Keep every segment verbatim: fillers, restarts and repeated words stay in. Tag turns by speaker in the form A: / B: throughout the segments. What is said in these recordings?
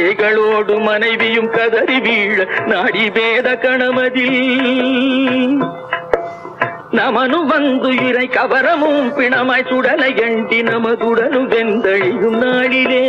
A: பிள்ளைகளோடு மனைவியும் கதறி வீழ நாடி வேத கணமதில் நமனு வந்து இறை கவரமும் பிணமாய் சுடலை எண்டி நமதுடனும் வெந்தழியும் நாளிலே.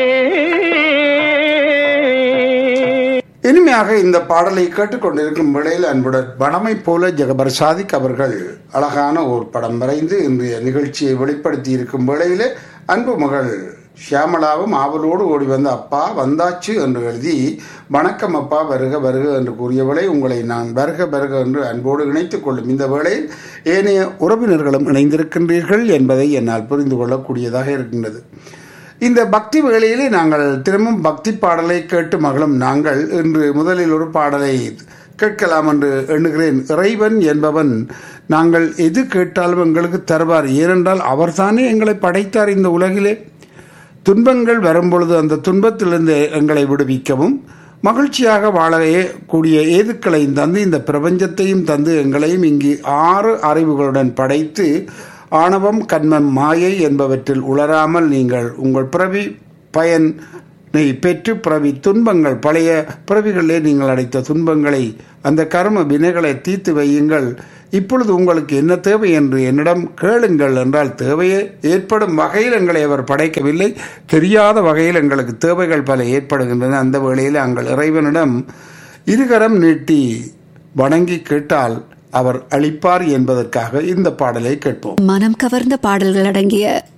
B: இனிமையாக இந்த பாடலை கேட்டுக்கொண்டிருக்கும் வேளையில் அன்புடன் வனமை போல ஜெகபர் சாதிக் அவர்கள் அழகான ஒரு படம் வரைந்து இன்றைய நிகழ்ச்சியை வெளிப்படுத்தி இருக்கும் வேளையிலே அன்பு மகள் ஷியாமளாவும் ஆவலோடு ஓடி வந்த அப்பா வந்தாச்சு என்று எழுதி வணக்கம் அப்பா வருக வருக என்று கூறியவளை உங்களை நான் வருக வருக என்று அன்போடு இணைத்துக் கொள்ளும் இந்த வேளையில் ஏனைய உறவினர்களும் இணைந்திருக்கின்றீர்கள் என்பதை என்னால் புரிந்து கொள்ளக்கூடியதாக இருக்கின்றது. இந்த பக்தி வேளையிலே நாங்கள் திரும்பவும் பக்தி பாடலை கேட்டு மகளும் நாங்கள் இன்று முதலில் ஒரு பாடலை கேட்கலாம் என்று எண்ணுகிறேன். இறைவன் என்பவன் நாங்கள் எது கேட்டாலும் எங்களுக்கு தருவார். ஏனென்றால் அவர்தானே எங்களை படைத்தார். இந்த உலகிலே துன்பங்கள் வரும்பொழுது அந்த துன்பத்திலிருந்து எங்களை விடுவிக்கவும் மகிழ்ச்சியாக வாழவே கூடிய ஏதுக்களையும் தந்து இந்த பிரபஞ்சத்தையும் தந்து எங்களையும் இங்கு ஆறு அறிவுகளுடன் படைத்து ஆணவம் கண்மம் மாயை என்பவற்றில் உளராமல் நீங்கள் உங்கள் பிறவி பயனை பெற்று பிறவி துன்பங்கள் பழைய பிறவிகளிலே நீங்கள் அடைத்த துன்பங்களை அந்த கர்ம வினைகளை தீர்த்து வையுங்கள். இப்பொழுது உங்களுக்கு என்ன தேவை என்று என்னிடம் கேளுங்கள் என்றால் தேவையே ஏற்படும் வகையில் எங்களை அவர் படைக்கவில்லை. தெரியாத வகையில் எங்களுக்கு தேவைகள் பல ஏற்படுகின்றன. அந்த வேளையில் நாங்கள் இறைவனிடம் இருகரம் நீட்டி வணங்கி கேட்டால் அவர் அளிப்பார் என்பதற்காக இந்த பாடலை கேட்போம்.
C: மனம் கவர்ந்த பாடல்கள் அடங்கிய